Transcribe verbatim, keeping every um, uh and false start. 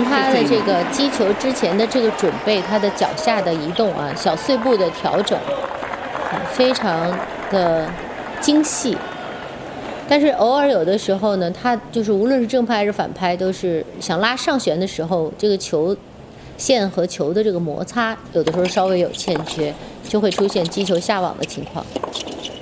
从他的这个击球之前的这个准备，他的脚下的移动啊，小碎步的调整，非常的精细。但是偶尔有的时候呢，他就是无论是正拍还是反拍，都是想拉上旋的时候，这个球线和球的这个摩擦，有的时候稍微有欠缺，就会出现击球下网的情况。